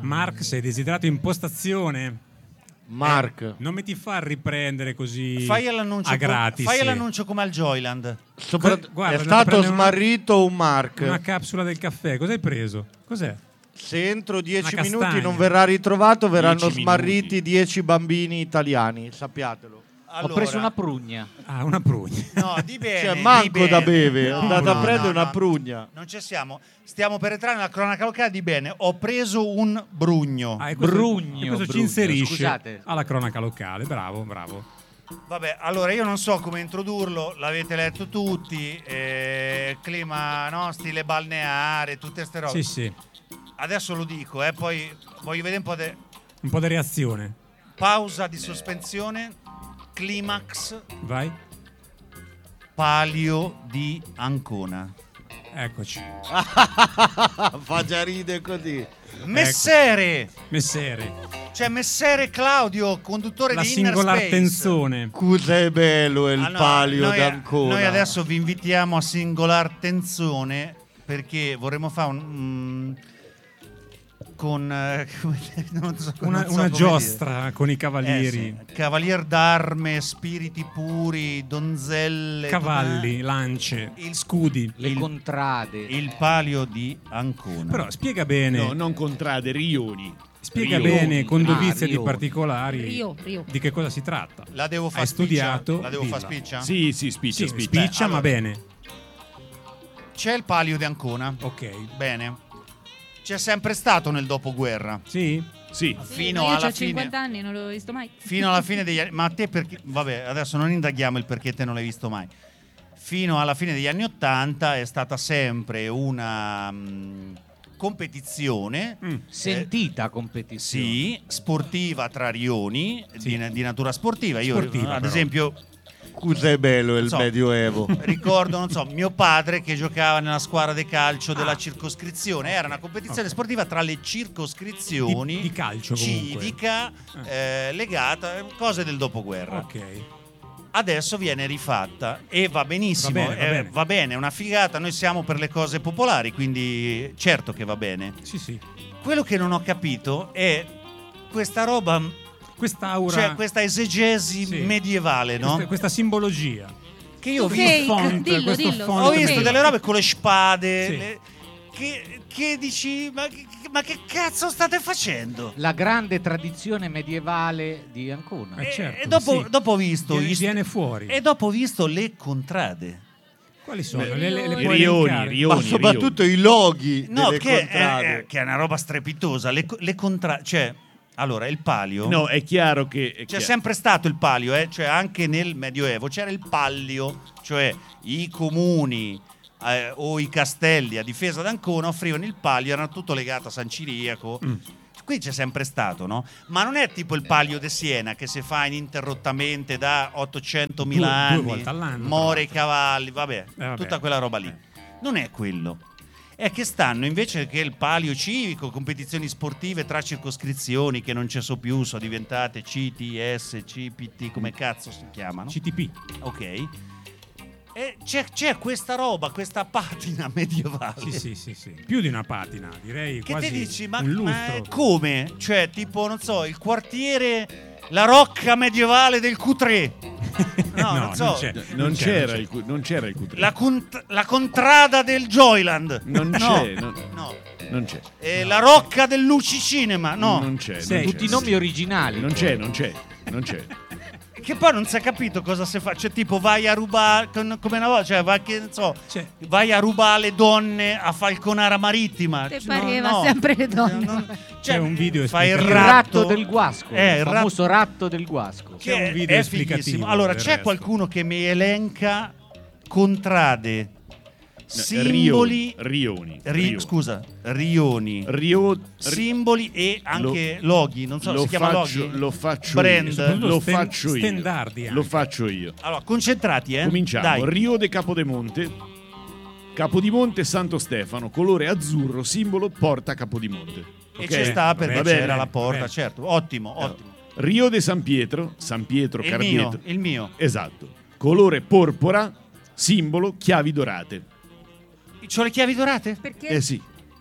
Mark, sei desiderato in postazione. Mark, non mi ti fa riprendere così fai l'annuncio a gratis. Fai l'annuncio come al Joyland. Guarda, è stato smarrito un Mark. Una capsula del caffè. Cos'hai preso? Cos'è? Se entro 10 Una minuti castagna. non verrà ritrovato, verranno 10 smarriti 10 bambini italiani, sappiatelo. Allora, Ho preso una prugna. Ah, una prugna. No, di bene. Cioè, di manco bene. da beve, No, andate a no, prendere no, una no. prugna. Non ci siamo. Stiamo per entrare nella cronaca locale. Di bene, ho preso un brugno. Ah, e questo, Brugno, e questo ci Brugno, inserisce scusate. alla cronaca locale. Bravo, bravo. Vabbè, allora io non so come introdurlo, l'avete letto tutti, clima, no, stile balneare, tutte queste robe. Sì, sì. Adesso lo dico, poi voglio vedere Un po' di reazione. pausa di sospensione, climax, Vai. Palio di Ancona. Eccoci. Fa già ride così. Messere! Messere. Cioè Messere Claudio, conduttore La di Inner singolar Space. tensione. Scusa, è bello il Allora, palio noi- d'Ancona. Noi adesso vi invitiamo a singolar tensione perché vorremmo fare con non so Una come giostra con i dire. cavalieri. Sì. Cavalier d'arme, spiriti puri, donzelle, Cavalli, lance, scudi. Le contrade. il palio di Ancona. Però spiega bene. No, non contrade, rioni. Spiega Rioni. bene con dovizia di Rioni. particolari Rio. di che cosa si tratta. la devo fare Hai studiato? La devo Dilla. fare spiccia? Sì, spiccia, Sì, spiccia. spiccia, allora. ma bene. C'è il palio di Ancona. Ok. Bene. C'è sempre stato nel dopoguerra. Sì? Sì. Fino io alla ho fine. 50 anni, non l'ho visto mai. Fino alla fine degli anni. Ma a te perché. Vabbè, adesso non indaghiamo il perché te non l'hai visto mai. Fino alla fine degli anni '80 è stata sempre una competizione. Sentita competizione. Sì, sportiva tra rioni, Sì. di natura sportiva. Io, Sportiva, ad però. esempio, Scusa, è bello il So. Medioevo. ricordo, non so, mio padre che giocava nella squadra di calcio della circoscrizione. Era una competizione sportiva tra le circoscrizioni Di calcio, comunque. civica, legata, cose del dopoguerra. Ok. Adesso viene rifatta e va benissimo, Va bene. va bene, è una figata. Noi siamo per le cose popolari, quindi certo che va bene. Sì, sì. Quello che non ho capito è questa roba, Quest'aura. cioè questa esegesi Sì. medievale, no? Questa simbologia. Che io ho Ok. visto, Fake, dillo, questo dillo. font ho visto Ok. delle robe con le spade, Sì. che dici, ma che cazzo state facendo? La grande tradizione medievale di Ancona. Certo, e dopo, sì. dopo ho visto Viene fuori. e dopo ho visto le contrade. Quali sono? Beh, Le i puoi rioni, elencare? rioni. Ma soprattutto i loghi No, delle contrade. che è una roba strepitosa. Le contrade, cioè, allora, il palio. No, è chiaro che... C'è sempre stato il palio, cioè anche nel Medioevo c'era il pallio, cioè i comuni o i castelli a difesa d'Ancona offrivano il palio, era tutto legato a San Ciriaco. Qui c'è sempre stato, no? Ma non è tipo il palio de Siena che si fa ininterrottamente da 800.000 Due anni, volte all'anno, more i tra cavalli, vabbè, vabbè. tutta quella roba lì. Non è quello. È che stanno invece che il palio civico, competizioni sportive tra circoscrizioni che non ci sono più, sono diventate CTS, CPT, come cazzo si chiamano? CTP. Ok. E c'è questa roba, questa patina medievale. Sì. Più di una patina, direi Che quasi te dici, ma un lustro. come? Cioè, tipo, non so, il quartiere, la rocca medievale del Q3. No, non so. c'è. Non c'era il Q3. La contrada del Joyland. Non No. c'è. No. Non c'è. La rocca del Luci Cinema. No. Non c'è. Sei- non Tutti i c'è. nomi originali. Non c'è. Che poi non si è capito cosa si fa. Cioè, tipo, vai a rubare. Come una volta, cioè, vai, che, non so, C'è. vai a rubare le donne a Falconara Marittima. Te No, pareva no. sempre le donne. Cioè, C'è un video fai il Il esplicativo. ratto del Guasco. il Il famoso ratto del Guasco. C'è un che video è esplicativo fighissimo. Allora, del c'è resto. qualcuno che mi elenca contrade, simboli, Rioni. scusa, rioni, simboli e anche loghi. Non so, si chiama loghi? Lo faccio Brand. io. Soprattutto Lo faccio io. stendardi anche. Lo faccio io. Allora, concentrati, Cominciamo. Dai. Rio de Capodimonte. Capodimonte Santo Stefano, colore azzurro, simbolo porta Capodimonte. E Ok? ci sta perché Va bene. c'era la porta, bene. certo. Ottimo, ottimo. Rio de San Pietro Il Carpietro. mio, il mio. Esatto. Colore porpora, simbolo chiavi dorate. C'ho le chiavi dorate? Perché? Eh sì.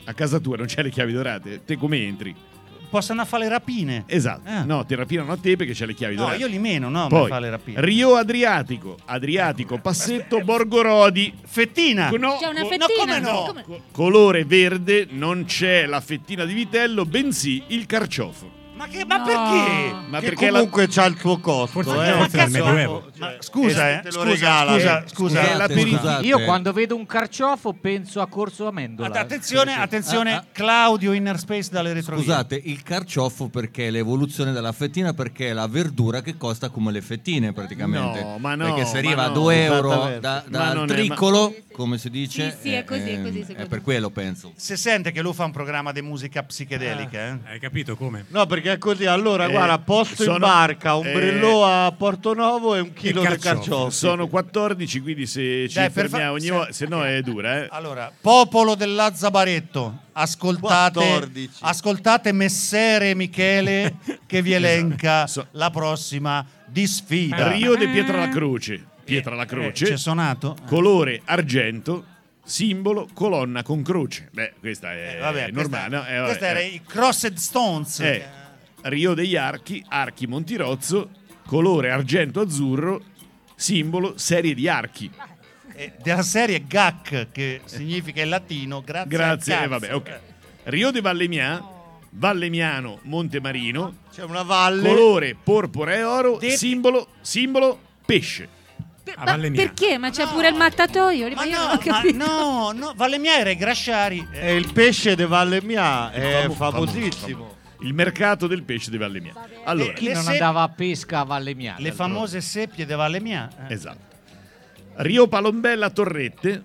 A casa tua non c'è le chiavi dorate? Te come entri? Possono a fare le rapine. Esatto. Ah. No, ti rapinano a te perché c'è le chiavi No, dorate. io li meno, no, Poi, per fare le rapine. Rio Adriatico, Passetto, Borgorodi. Fettina. No, C'è una no, fettina. come no? Come- colore verde, non c'è la fettina di vitello, bensì il carciofo. Ma No. perché? Ma Che perché comunque c'ha il suo costo. Forse nel Medioevo. Ma scusa, te lo regala. scusa. è l'aperitivo. Scusate. Io quando vedo un carciofo penso a Corso Amendola. Attenzione, Claudio Inner Space dalle retrovie. Scusate, il carciofo perché è l'evoluzione della fettina, perché è la verdura che costa come le fettine praticamente. No, ma no, perché se ma arriva a no, 2 euro esattamente. dal Ma non è- tricolo, come si dice, Sì, è così, è così, è secondo per me. quello penso. Se sente che lui fa un programma di musica psichedelica, Hai capito come? No, perché è così. Allora, guarda, posto in sono- barca, ombrellò a Porto Novo e un chilo di carciofo. carciofo. Sono 14, quindi se ci Dai, per fermiamo ogni volta, se no è dura, eh. Allora, popolo del Lazzabaretto, ascoltate 14. Messere Michele che vi elenca So- la prossima di sfida. Rio de Pietra la Croce. Pietra la Croce. C'è suonato? Colore argento, simbolo colonna con croce. Beh, questa è Vabbè, normale. no? Vabbè, questa era i Crossed Stones. Rio degli Archi, Archi Montirozzo, colore argento azzurro, simbolo serie di archi. Della serie GAC, che significa in latino grazie al cazzo. Vabbè, ok. Rio de Vallemiano, Montemarino, C'è una valle. colore porpora e oro, De- simbolo pesce. A Valle Mia. Perché? Ma c'è pure il mattatoio? Ma io non ho no, capito. no, Valle Mia era i Grasciari. È il pesce de Valle Mia, è Famoso. famosissimo. Il mercato del pesce di Valle Mia. Allora, Chi Le non se- andava a pesca a Valle Mia? Le famose seppie di Valle Mia. esatto. Rio Palombella Torrette,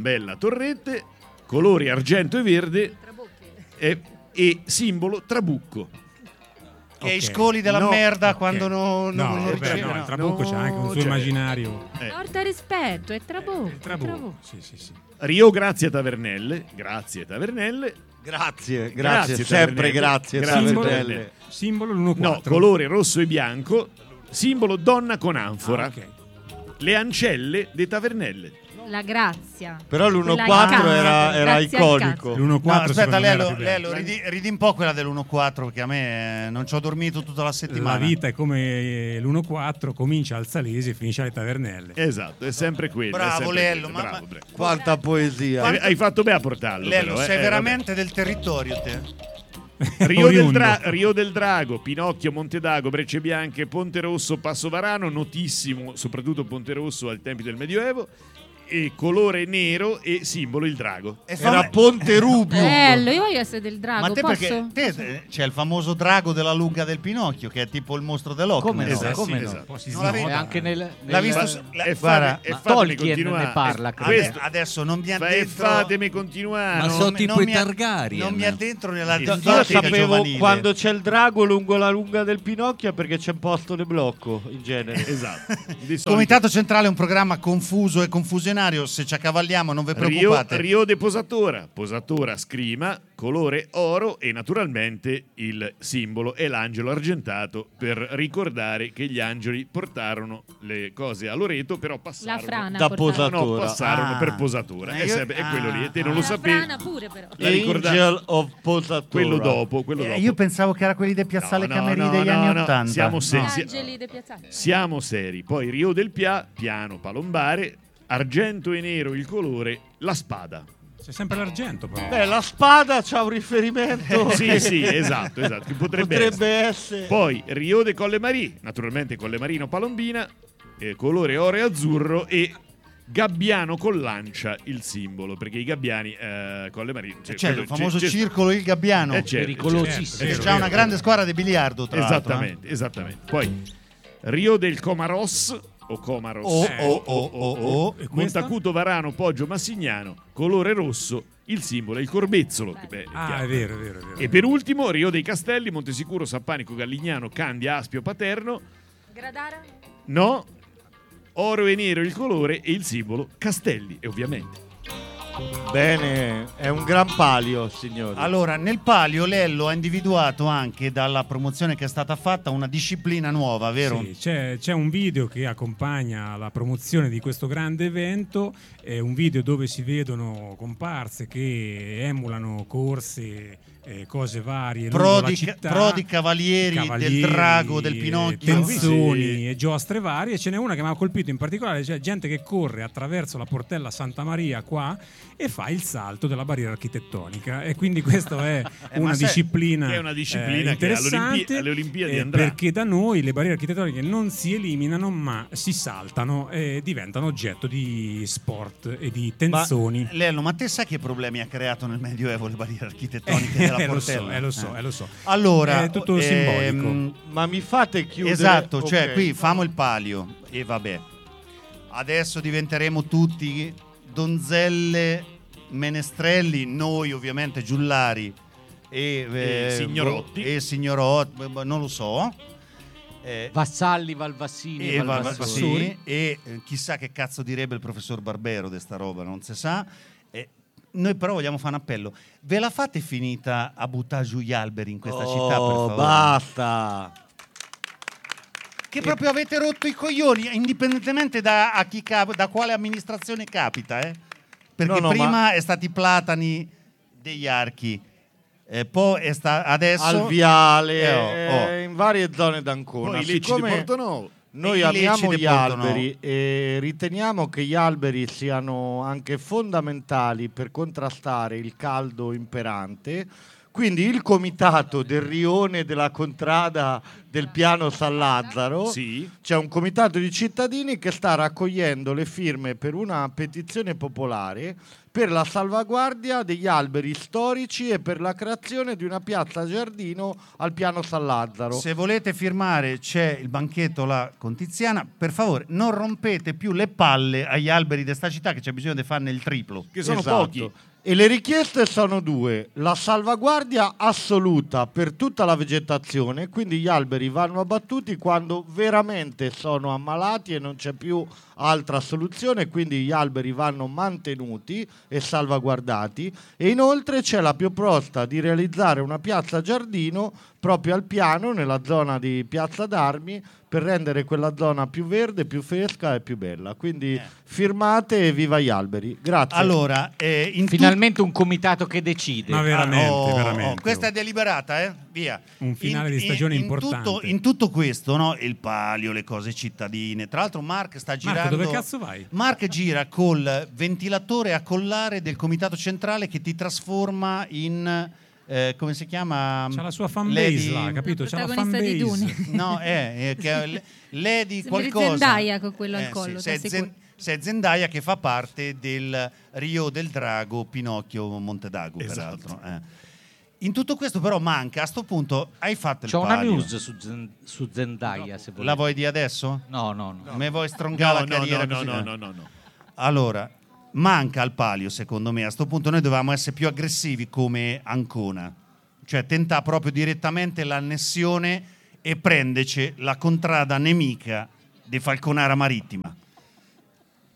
colori argento e verde e simbolo trabucco. Che i Ok. scoli della No, merda Ok. quando non No, riceve. no, il no. Trabucco c'ha anche un suo cioè- immaginario. Porta rispetto, è Trabucco. Il Trabucco. Sì. Rio Grazie Tavernelle, Grazie, Grazie, sempre Tavernelle. grazie, Grazie, Simbolo, Tavernelle. simbolo l'1-4. no, colore rosso e bianco, simbolo donna con anfora. Ok. Le ancelle dei Tavernelle. La grazia. Però Quella l'1-4 in era cazzo, grazie al iconico. L'1-4 No, aspetta, secondo me era Lello, più bello. ridi un po' quella dell'1-4 perché a me non ci ho dormito tutta la settimana. La vita è come l'1-4, comincia al Salesi e finisce alle Tavernelle. Esatto, è sempre quello. Bravo, è sempre Lello, quello. ma- Bravo, bravo. Quanta poesia. Hai fatto bene a portarlo. Lello, però, sei vabbè. veramente del territorio te. Rio del Drago, Pinocchio, Montedago, Brecce Bianche, Ponte Rosso, Passo Varano, notissimo, soprattutto Ponte Rosso ai tempi del Medioevo, e colore nero e simbolo il drago. Era Ponte Rubio. Bello, io voglio essere del drago, Ma te posso? perché c'è il famoso drago della lunga del Pinocchio che è tipo il mostro dell'Hock. Come no? Esatto, Come sì, no? esatto. Un po' si Non l'avevi- snoda. E anche nel L'ha visto nel- su- E guarda, e ma fatemi Tolkien continuare. ne parla, E credo. questo- Adesso non mi e addentro. fatemi continuare. Ma no? so tipo i mi- Targaryen. Non mi addentro nella Io didattica sapevo giovanile. quando c'è il drago lungo la lunga del Pinocchio perché c'è un posto di blocco in genere. Esatto. Di solito- Comitato Centrale è un programma confuso e confusionario. Se ci accavalliamo, non vi preoccupate. Rio de Posatora scrima, colore oro e naturalmente il simbolo è l'angelo argentato per ricordare che gli angeli portarono le cose a Loreto, però La passarono frana. Da portava. Posatora. no, passarono Ah. per Posatora. È, Io- sempre- è quello lì, e te non ah. lo La sapevi. frana pure però. La ricorda- Angel of Posatora. Quello dopo. Io pensavo che era quelli del Piazzale No, Camerì no, degli no, anni no. '80. Siamo No. seri. Angeli de Piazzale. Siamo seri. Poi Rio del Piano Palombare, argento e nero il colore, la spada. C'è sempre l'argento però. Beh, la spada c'ha un riferimento. Sì, esatto, che potrebbe essere. Poi Rio de Colle Marie, naturalmente Colle Marino Palombina, colore oro e azzurro e gabbiano con lancia il simbolo, perché i gabbiani Colle Marie C'è il famoso circolo Il Gabbiano. pericolosissimo. Che c'ha una grande squadra di biliardo, tra l'altro. Esattamente. Poi Rio del Comaros o Comaros. E questa? Montacuto Varano Poggio Massignano, colore rosso, il simbolo è il corbezzolo. che beh, è Ah, chiaro. è vero, è vero. E per ultimo Rio dei Castelli, Montesicuro, Sappanico, Gallignano, Candia, Aspio, Paterno. Gradara? No, oro e nero il colore e il simbolo Castelli, e ovviamente. Bene, è un gran palio, signori. Allora, nel palio Lello ha individuato anche dalla promozione che è stata fatta una disciplina nuova, vero? Sì, c'è un video che accompagna la promozione di questo grande evento, è un video dove si vedono comparse che emulano corse, cose varie lungo la città, Prodi cavalieri del drago, del Pinocchio, tenzoni e giostre varie. Ce n'è una che mi ha colpito in particolare, c'è gente che corre attraverso la Portella Santa Maria qua e fa il salto della barriera architettonica, e quindi questa è una disciplina, che è una disciplina interessante, che alle Olimpiadi andrà, perché da noi le barriere architettoniche non si eliminano ma si saltano e diventano oggetto di sport e di tenzoni. Lello, ma te sai che problemi ha creato nel Medioevo le barriere architetoniche della Portella? Lo so. Allora, è tutto simbolico. Ma mi fate chiudere? Esatto, Ok. cioè qui famo il palio e vabbè. Adesso diventeremo tutti donzelle, menestrelli, noi ovviamente giullari e signorotti. e signorotti, non lo so. Vassalli, Valvassini, E Valvassori. chissà che cazzo direbbe il professor Barbero di sta roba, non si sa. Noi però vogliamo fare un appello. Ve la fate finita a buttare giù gli alberi in questa città, per favore? Basta. Che proprio avete rotto i coglioni, indipendentemente da quale amministrazione capita, Perché No, prima ma- è stati i platani degli archi, poi adesso Al viale, oh. in varie zone d'Ancona. Poi i lecci di Siccome Portonova. noi I lecci amiamo di gli Portonova. alberi e riteniamo che gli alberi siano anche fondamentali per contrastare il caldo imperante, quindi il comitato del rione della contrada del piano San Lazzaro, Sì. c'è un comitato di cittadini che sta raccogliendo le firme per una petizione popolare per la salvaguardia degli alberi storici e per la creazione di una piazza giardino al piano San Lazzaro. se volete firmare c'è il banchetto là con Tiziana. Per favore, non rompete più le palle agli alberi di sta città, che c'è bisogno di farne il triplo. Che sono Esatto. pochi. E le richieste sono due: la salvaguardia assoluta per tutta la vegetazione, quindi gli alberi vanno abbattuti quando veramente sono ammalati e non c'è più altra soluzione, quindi gli alberi vanno mantenuti e salvaguardati, e inoltre c'è la proposta di realizzare una piazza giardino proprio al piano, nella zona di Piazza d'Armi, per rendere quella zona più verde, più fresca e più bella. Quindi firmate e viva gli alberi. Grazie. Allora, Finalmente un comitato che decide. Ma veramente. questa è deliberata, via. Un finale di stagione importante. In tutto questo, no? Il palio, le cose cittadine. Tra l'altro Mark sta girando. Marco, dove cazzo vai? Mark gira col ventilatore a collare del comitato centrale che ti trasforma in come si chiama? C'ha la sua fanbase Lady- là, capito? C'ha la Protagonista di fanbase. Dune. No, che Lady Sembri qualcosa. Zendaya con quello al collo, Sì, ti assicuro. se è Zendaya che fa parte del Rio del Drago Pinocchio Montedago, Esatto. peraltro. In tutto questo però manca, a sto punto hai fatto il C'ho una palio. news su Zendaya, se volete. La vuoi di adesso? No. Me vuoi strongare la carriera così? No. Allora, manca al palio, secondo me. A sto punto noi dovevamo essere più aggressivi come Ancona. Cioè tentare proprio direttamente l'annessione e prenderci la contrada nemica di Falconara Marittima.